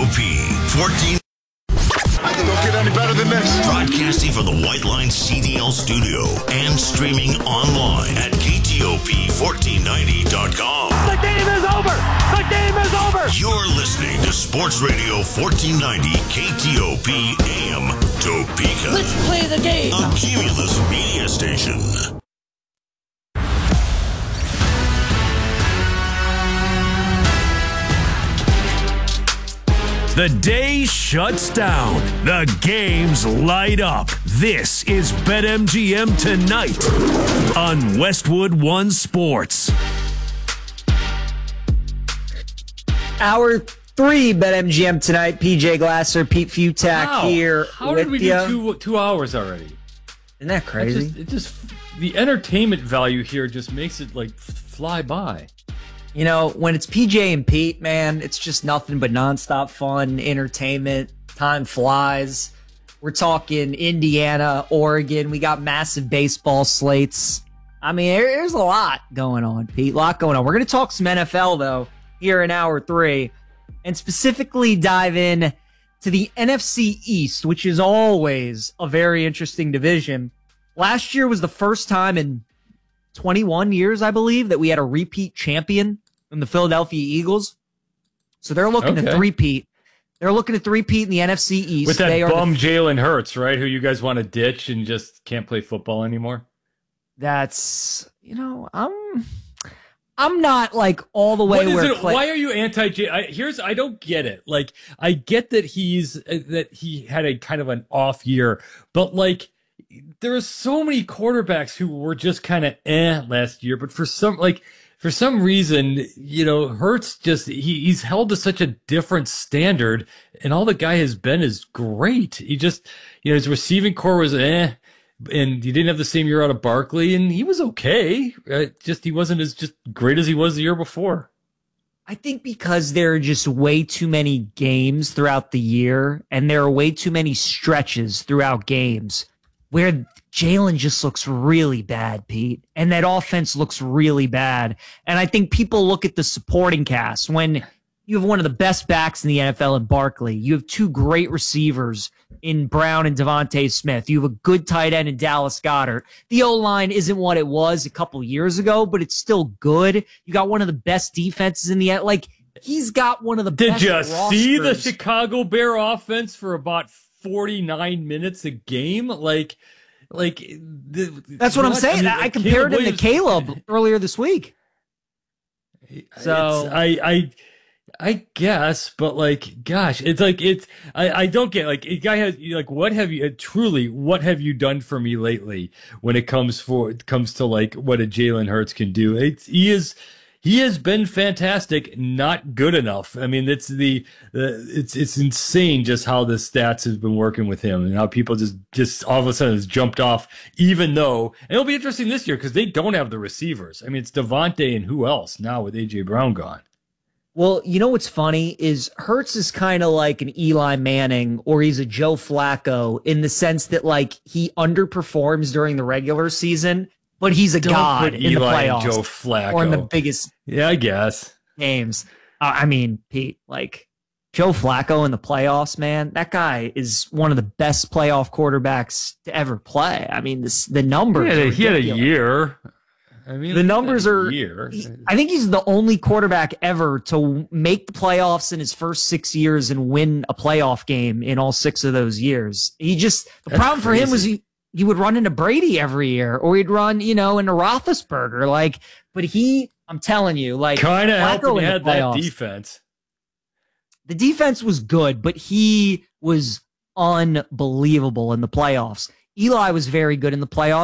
KTOP 14. Don't get any better than this. Broadcasting from the White Line CDL studio and streaming online at KTOP1490.com. The game is over! The game is over! You're listening to Sports Radio 1490 KTOP AM Topeka. Let's play the game! A Cumulus media station. The day shuts down. The games light up. This is BetMGM Tonight on Westwood One Sports. Hour 3 BetMGM Tonight. PJ Glasser, Pete Futak here. How did we do 2 hours already? Isn't that crazy? The entertainment value here just makes it like fly by. You know, when it's PJ and Pete, man, it's just nothing but nonstop fun, entertainment. Time flies. We're talking Indiana, Oregon. We got massive baseball slates. I mean, there's a lot going on, Pete. A lot going on. We're going to talk some NFL, though, here in hour 3, and specifically dive in to the NFC East, which is always a very interesting division. Last year was the first time in 21 years, I believe, that we had a repeat champion in the Philadelphia Eagles. So they're looking to three-peat. They're looking to three-peat in the NFC East. With that bum Jalen Hurts, right, who you guys want to ditch and just can't play football anymore? That's, you know, I'm not like all the way where why are you anti-Jalen? I don't get it. Like, I get that he had a kind of an off year, but like, there are so many quarterbacks who were just kind of last year, but for some reason, you know, Hurts just, he's held to such a different standard, and all the guy has been is great. He just, you know, his receiving core was and he didn't have the same year out of Barkley, and he was okay. Just, he wasn't as just great as he was the year before. I think because there are just way too many games throughout the year, and there are way too many stretches throughout games where Jalen just looks really bad, Pete, and that offense looks really bad. And I think people look at the supporting cast when you have one of the best backs in the NFL in Barkley. You have two great receivers in Brown and Devontae Smith. You have a good tight end in Dallas Goedert. The O-line isn't what it was a couple years ago, but it's still good. You got one of the best defenses in the – like, he's got one of the best rosters. Did you see the Chicago Bear offense for about 49 minutes a game? That's what I'm saying. I compared him to Caleb earlier this week. So I guess, but like, gosh, I don't get, like, a guy has, like, what have you done for me lately when it comes to like what a Jalen Hurts can do? He has been fantastic, not good enough. I mean, it's insane just how the stats have been working with him and how people just all of a sudden has jumped off, even though, and it'll be interesting this year because they don't have the receivers. I mean, it's Devontae and who else now with A.J. Brown gone? Well, you know what's funny is Hurts is kind of like an Eli Manning or he's a Joe Flacco in the sense that like he underperforms during the regular season, but he's a god in the playoffs. Joe Flacco. Or in the biggest I guess. games. I mean, Pete, like Joe Flacco in the playoffs, man, that guy is one of the best playoff quarterbacks to ever play. I mean, the numbers. He had a year. I mean, the numbers are. I think he's the only quarterback ever to make the playoffs in his first 6 years and win a playoff game in all 6 of those years. The problem for him was he would run into Brady every year, or he'd run, into Roethlisberger. But I'm telling you, kind of helped him had that defense. The defense was good, but he was unbelievable in the playoffs. Eli was very good in the playoffs.